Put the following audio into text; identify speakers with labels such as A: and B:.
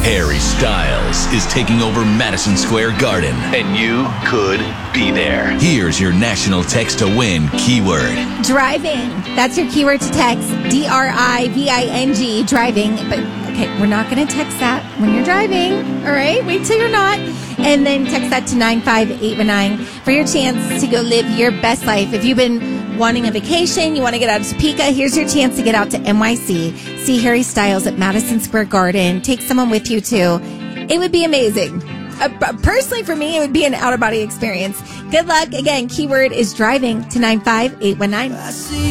A: Harry Styles is taking over Madison Square Garden, and you could be there. Here's your national text to win keyword.
B: Driving. That's your keyword to text. DRIVING, driving. But, okay, we're not going to text that when you're driving. All right? Wait till you're not. And then text that to 95819 for your chance to go live your best life. If you've been wanting a vacation, you want to get out of Topeka, here's your chance to get out to NYC. See Harry Styles at Madison Square Garden. Take someone with you, too. It would be amazing. Personally, for me, it would be an out-of-body experience. Good luck. Again, keyword is driving to 95819.